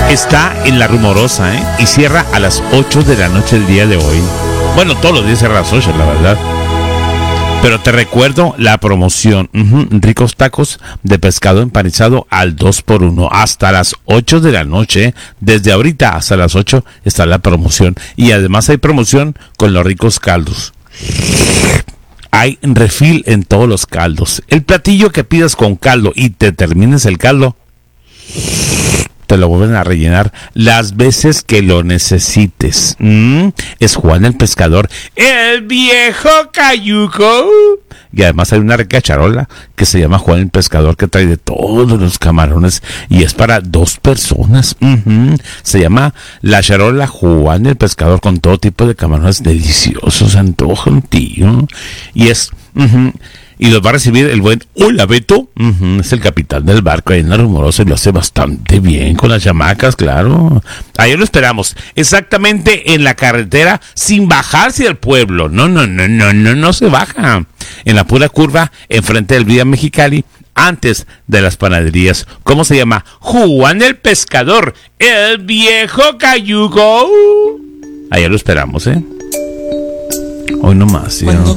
Está en La Rumorosa, y cierra a las 8 de la noche el día de hoy. Bueno, todos los días cierra a las 8, la verdad. Pero te recuerdo la promoción. Ricos tacos de pescado empanizado al 2x1 hasta las 8 de la noche. Desde ahorita hasta las 8 está la promoción. Y además hay promoción con los ricos caldos. Hay refil en todos los caldos. El platillo que pidas con caldo y te termines el caldo, te lo vuelven a rellenar las veces que lo necesites. Es Juan el Pescador, el viejo cayuco. Y además hay una rica charola que se llama Juan el Pescador, que trae de todos los camarones y es para 2 personas. Se llama la charola Juan el Pescador, con todo tipo de camarones deliciosos. Antoja un tío. Y es... y los va a recibir el buen Hola Beto. Es el capitán del barco ahí en La Rumorosa y lo hace bastante bien con las chamacas, claro. Ahí lo esperamos, exactamente en la carretera, sin bajarse al pueblo. No se baja. En la pura curva, enfrente del Vía Mexicali, antes de las panaderías. ¿Cómo se llama? Juan el Pescador, el viejo cayuco. Ahí lo esperamos, Hoy nomás, ¿sí?